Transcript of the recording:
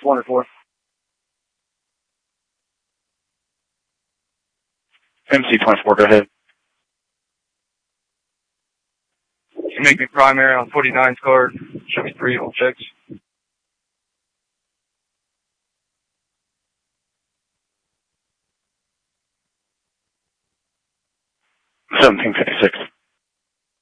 24. MC-24, go ahead. You make me primary on 49's card. Show me 3 on checks. 1756.